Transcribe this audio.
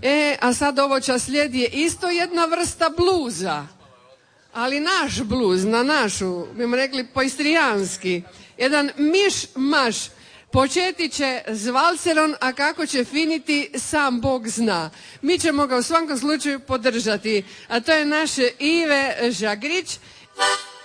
A sad ovo čas slijedi je isto jedna vrsta bluza, ali naš bluz, na našu, bimo rekli poistrijanski. Jedan miš-maš. Početi će s valcerom, a kako će finiti sam Bog zna. Mi ćemo ga u svakom slučaju podržati. A to je naš Ive Žagrić.